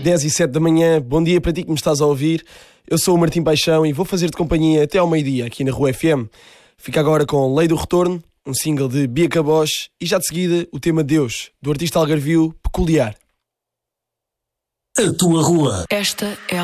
10h07 da manhã. Bom dia para ti que me estás a ouvir. Eu sou o Martim Paixão e vou fazer-te companhia até ao meio-dia aqui na Rua FM. Fica agora com Lei do Retorno, um single de Bia Caboche, e já de seguida o tema Deus, do artista algarvio Peculiar. A tua rua. Esta é a